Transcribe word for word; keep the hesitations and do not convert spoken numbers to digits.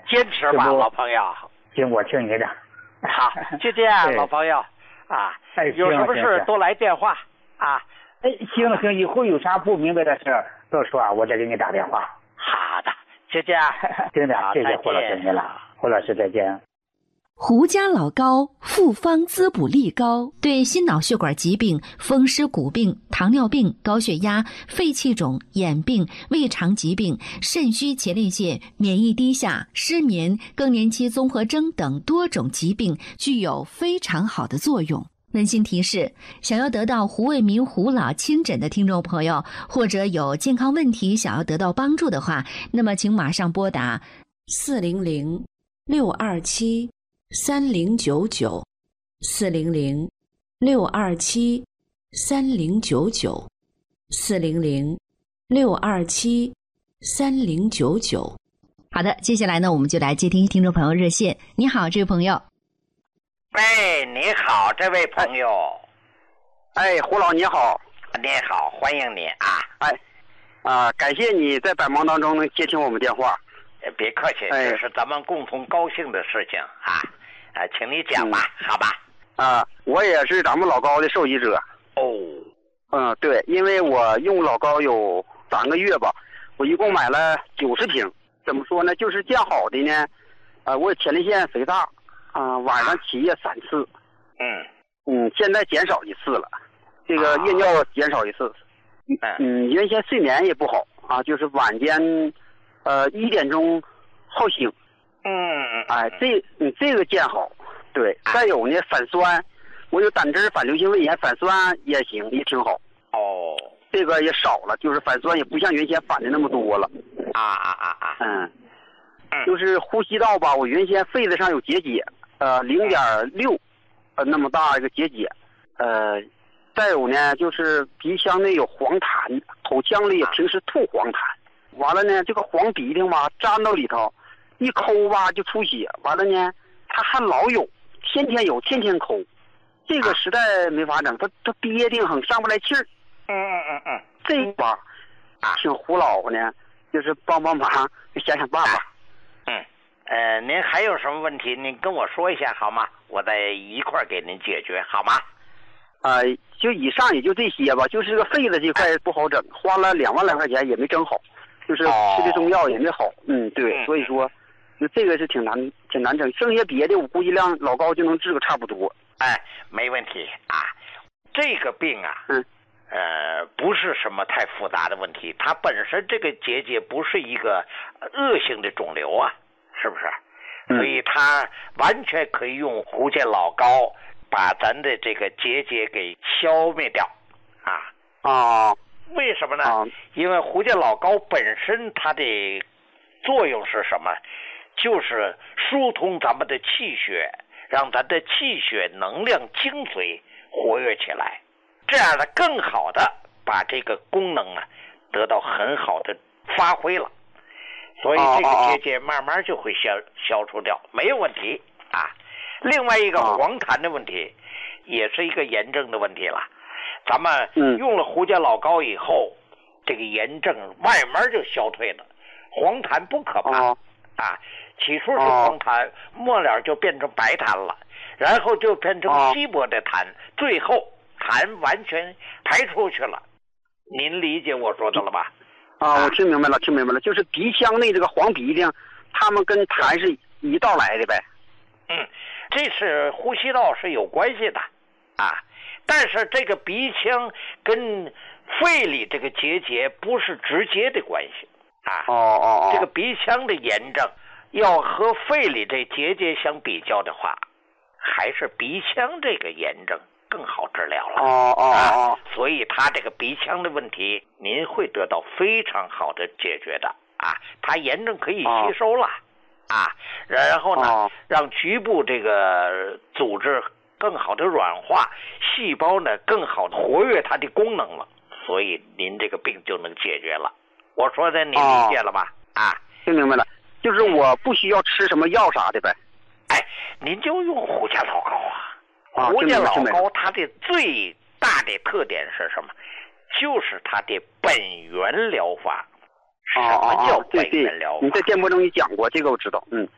坚持吧，老朋友。 行，我听你的。 好，就这样，老朋友啊。 哎， 有什么事都来电话啊。 哎，行了行，以后有啥不明白的事都说啊，我再给你打电话。 好的，就这样。 真的，谢谢胡老师您了，胡老师再见。 胡家老高复方滋补力高，对心脑血管疾病、风湿骨病、糖尿病、高血压、肺气肿、眼病、胃肠疾病、肾虚前列腺、免疫低下、失眠、更年期综合征等多种疾病具有非常好的作用。温馨提示：想要得到胡卫民胡老亲诊的听众朋友，或者有健康问题想要得到帮助的话，那么请马上拨打四零零六二七三零九九，四零零六二七三零九九，四零零六二七三零九九。好的，接下来呢，我们就来接听听众朋友热线。你好，这位朋友。 喂，你好，这位朋友。 哎，胡老你好。 你好，欢迎你啊。 哎，啊、呃，感谢你在百忙当中能接听我们电话。 别客气， 哎、 这是咱们共同高兴的事情啊。啊，请你讲吧， 嗯、 好吧。 啊，我也是咱们老高的受益者。 哦。 嗯，对，因为我用老高有三个月吧，我一共买了九十瓶。怎么说呢？就是见好的呢，呃，我前列腺肥大。啊、呃，晚上起夜三次， 嗯嗯，现在减少一次了，这个夜尿减少一次， 嗯嗯，原先睡眠也不好啊，就是晚间，呃一点钟好醒， 嗯嗯， 哎，这嗯这个见好，对，再有呢反酸，我有胆汁、反流性胃炎、反酸也行，也挺好， 哦， 这个也少了，就是反酸也不像原先反的那么多了， 啊啊啊啊， 嗯，就是呼吸道吧，我原先肺子上有结节。呃，零点六，呃，那么大一个结节，呃，再有呢，就是鼻腔内有黄痰，口腔里也平时吐黄痰，完了呢，这个黄鼻涕吧，粘到里头，一抠吧就出血，完了呢，它还老有，天天有，天天抠，这个实在没法整，它它憋得很，上不来气儿。 嗯嗯嗯嗯， 这吧，请胡老呢，就是帮帮忙，想想办法。 嗯。呃，您还有什么问题？您跟我说一下好吗？我再一块儿给您解决好吗？ 呃，就以上也就这些吧，就是这个肺子这块不好整，花了两万来块钱也没整好，就是吃的中药也没好。哦、嗯，对，所以说，就这个是挺难挺难整，剩下别的我估计量老高就能治个差不多。 哎，没问题啊，这个病啊， 嗯， 呃，不是什么太复杂的问题，它本身这个结节不是一个恶性的肿瘤啊。是不是？所以它完全可以用胡健老高把咱的这个结节给消灭掉啊啊！ 为什么呢？ 啊、 因为胡健老高本身它的作用是什么？就是疏通咱们的气血，让咱的气血能量精髓活跃起来，这样呢更好的把这个功能啊得到很好的发挥了。所以这个结节慢慢就会消消除掉，没有问题啊。另外一个黄痰的问题，也是一个炎症的问题了。咱们用了胡健老高以后，这个炎症慢慢就消退了。黄痰不可怕啊，起初是黄痰，末了就变成白痰了，然后就变成稀薄的痰，最后痰完全排出去了。您理解我说的了吧？ 啊，我听明白了，听明白了，就是鼻腔内这个黄鼻涕，他们跟痰是一道来的呗。 嗯，这是呼吸道是有关系的啊，但是这个鼻腔跟肺里这个结节不是直接的关系啊。 哦哦哦。 这个鼻腔的炎症要和肺里这结节相比较的话，还是鼻腔这个炎症更好治疗了。 哦哦哦、 啊，所以他这个鼻腔的问题，您会得到非常好的解决的啊。他炎症可以吸收了、哦、啊，然后呢、哦，让局部这个组织更好的软化，细胞呢更好的活跃它的功能了，所以您这个病就能解决了。我说的你理解了吧？ 哦、 啊， 听明白了，就是我不需要吃什么药啥的呗。 哎，您就用胡健老高啊。 啊、 胡健老高它的最大的特点是什么？就是它的本源疗法。 什么叫本源疗法？ 你在电波中你讲过这个，我知道。嗯。